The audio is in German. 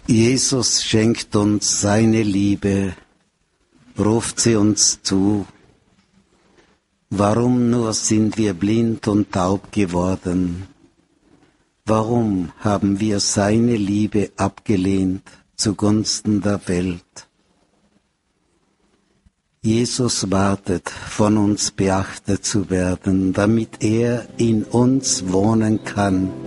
Jesus schenkt uns seine Liebe, ruft sie uns zu. Warum nur sind wir blind und taub geworden? Warum haben wir seine Liebe abgelehnt zugunsten der Welt? Jesus wartet, von uns beachtet zu werden, damit er in uns wohnen kann